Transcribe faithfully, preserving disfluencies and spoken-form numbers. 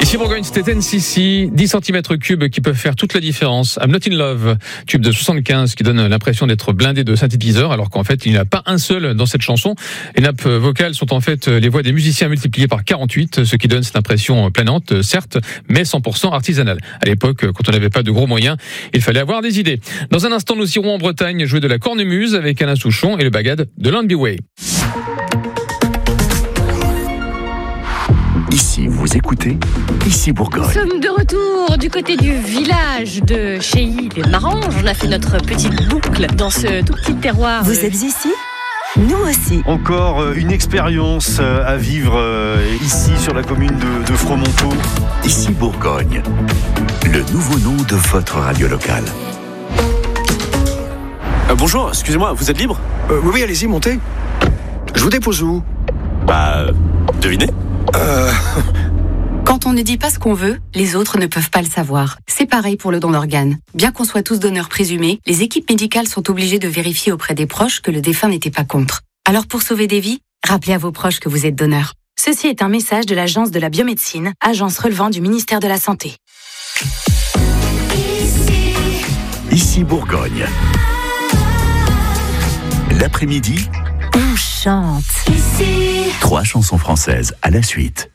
Ici Bourgogne, c'était N C C, dix centimètres cubes qui peuvent faire toute la différence. I'm Not in Love, tube de soixante-quinze qui donne l'impression d'être blindé de synthétiseurs, alors qu'en fait il n'y en a pas un seul dans cette chanson. Les nappes vocales sont en fait les voix des musiciens multipliées par quarante-huit, ce qui donne cette impression planante, certes, mais cent pour cent artisanale. À l'époque, quand on n'avait pas de gros moyens, il fallait avoir des idées. Dans un instant, nous irons en Bretagne jouer de la cornemuse avec Alain Souchon et le bagad de Land Be Way. Ici, vous écoutez, ici Bourgogne. Nous sommes de retour du côté du village de Chéilly, les Maranges. On a fait notre petite boucle dans ce tout petit terroir. Vous êtes ici ? Nous aussi. Encore une expérience à vivre ici sur la commune de, de Fromonceau. Ici Bourgogne, le nouveau nom de votre radio locale. Euh, bonjour, excusez-moi, vous êtes libre ? euh, Oui, oui, allez-y, montez. Je vous dépose où ? Bah, devinez. Euh... Quand on ne dit pas ce qu'on veut, les autres ne peuvent pas le savoir. C'est pareil pour le don d'organes. Bien qu'on soit tous donneurs présumés, les équipes médicales sont obligées de vérifier auprès des proches que le défunt n'était pas contre. Alors pour sauver des vies, rappelez à vos proches que vous êtes donneur. Ceci est un message de l'Agence de la biomédecine, agence relevant du ministère de la Santé. Ici, ici Bourgogne. L'après-midi, on chante. Ici. Trois chansons françaises à la suite.